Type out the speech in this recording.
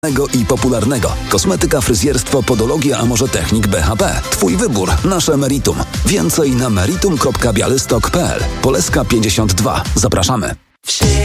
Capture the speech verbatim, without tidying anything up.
i popularnego. Kosmetyka, fryzjerstwo, podologia, a może technik B H P. Twój wybór, nasze meritum. Więcej na meritum kropka białystok kropka p l. Poleska pięćdziesiąt dwa. Zapraszamy.